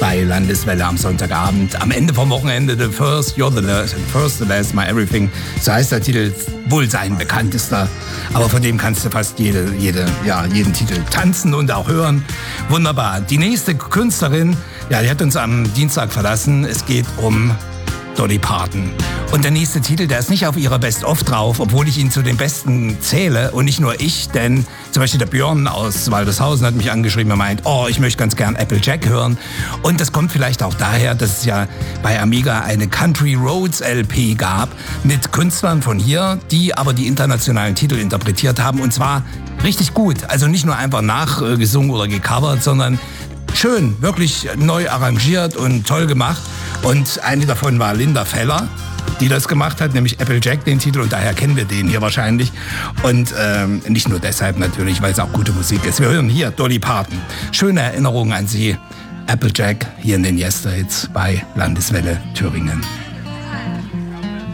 bei Landeswelle am Sonntagabend. Am Ende vom Wochenende, the first, you're the last, my everything. So heißt der Titel, wohl sein bekanntester. Aber von dem kannst du fast jeden Titel tanzen und auch hören. Wunderbar. Die nächste Künstlerin, ja, die hat uns am Dienstag verlassen. Es geht um Dolly Parton. Und der nächste Titel, der ist nicht auf ihrer Best-of drauf, obwohl ich ihn zu den Besten zähle. Und nicht nur ich, denn zum Beispiel der Björn aus Waldershausen hat mich angeschrieben und meint, oh, ich möchte ganz gern Applejack hören. Und das kommt vielleicht auch daher, dass es ja bei Amiga eine Country Roads LP gab mit Künstlern von hier, die aber die internationalen Titel interpretiert haben. Und zwar richtig gut. Also nicht nur einfach nachgesungen oder gecovert, sondern schön, wirklich neu arrangiert und toll gemacht. Und eine davon war Linda Feller, die das gemacht hat, nämlich Applejack, den Titel. Und daher kennen wir den hier wahrscheinlich. Und nicht nur deshalb natürlich, weil es auch gute Musik ist. Wir hören hier Dolly Parton. Schöne Erinnerungen an sie. Applejack hier in den Yesterhits bei Landeswelle Thüringen.